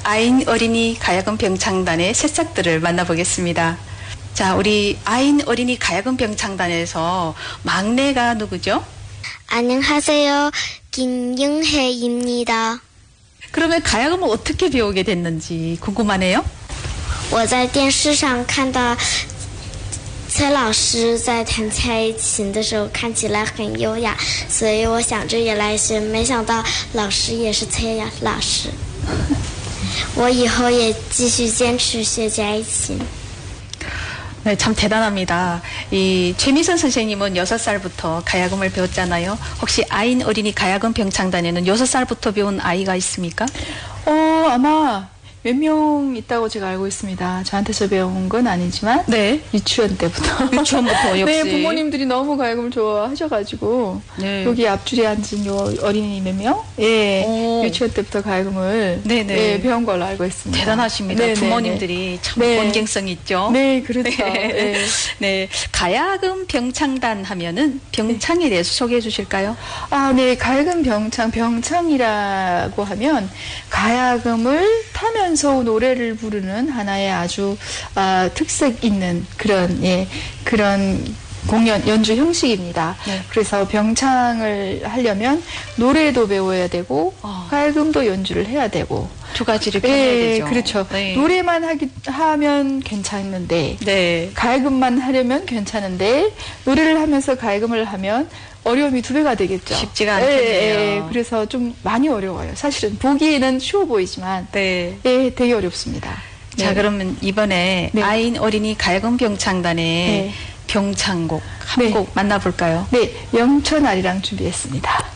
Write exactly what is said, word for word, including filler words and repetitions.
아인 어린이 가야금 병창단의 새싹들을 만나보겠습니다. 자, 우리 아인 어린이 가야금 병창단에서 막내가 누구죠? 안녕하세요. 김영혜입니다. 그러면 가야금을 어떻게 배우게 됐는지 궁금하네요. 我在电视上看到崔老师在弹蔡琴的时候看起来很优雅，所以我想着也来学，没想到老师也是崔老师。我以后也继续坚持学摘琴。 네, 참 대단합니다. 이 최미선 선생님은 여섯 살부터 가야금을 배웠잖아요. 혹시 아인 어린이 가야금 병창단에는 여섯 살부터 배운 아이가 있습니까? 어, 아마 몇 명 있다고 제가 알고 있습니다. 저한테서 배운 건 아니지만 네. 유치원 때부터. 유치원부터 역시. 네, 부모님들이 너무 가야금을 좋아하셔가지고 네. 여기 앞줄에 앉은 요 어린이 몇 명? 예, 오. 유치원 때부터 가야금을 네네. 예, 배운 걸로 알고 있습니다. 대단하십니다. 네네네. 부모님들이 참 네. 본경성 있죠. 네, 그렇죠. 네. 네. 네, 가야금 병창단 하면은 병창에 대해서 소개해 주실까요? 아, 네, 가야금 병창, 병창이라고 하면 가야금을 타면서 노래를 부르는 하나의 아주 아, 특색 있는 그런 예 그런 공연 연주 형식입니다. 네. 그래서 병창을 하려면 노래도 배워야 되고 어. 가야금도 연주를 해야 되고 두 가지를 배워야 예, 되죠. 그렇죠. 네. 노래만 하기 하면 괜찮은데 네. 가야금만 하려면 괜찮은데 노래를 하면서 가야금을 하면 어려움이 두 배가 되겠죠. 쉽지가 않겠네요. 예, 예, 그래서 좀 많이 어려워요. 사실은 보기에는 쉬워 보이지만 네. 예, 되게 어렵습니다. 자, 네. 그러면 이번에 네. 아인 어린이 가야금 병창단의 네. 병창곡 한 네. 곡 만나볼까요? 네, 영천아리랑 준비했습니다.